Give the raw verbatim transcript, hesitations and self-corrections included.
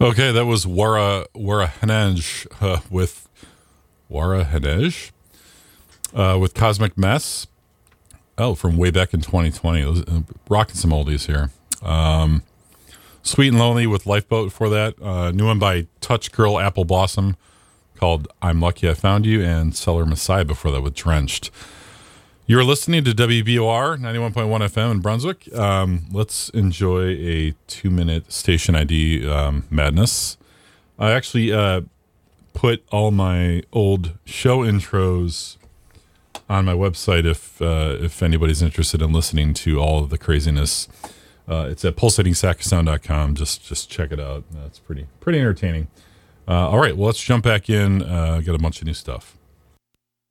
Okay, that was Wara Wara Hanej uh, with Wara Hanej uh, with Cosmic Mess. Oh, from way back in twenty twenty. Was, uh, rocking some oldies here. Um, Sweet and Lonely with Lifeboat before that. Uh, new one by Touch Girl Apple Blossom called I'm Lucky I Found You, and Seller Messiah before that with Drenched. You're listening to W B O R ninety-one point one F M in Brunswick. Um, let's enjoy a two-minute station I D um, madness. I actually uh, put all my old show intros on my website if uh, if anybody's interested in listening to all of the craziness. Uh, it's at pulsating sack of sound dot com. Just just check it out. That's pretty pretty entertaining. Uh, all right, well, let's jump back in. Uh, got a bunch of new stuff.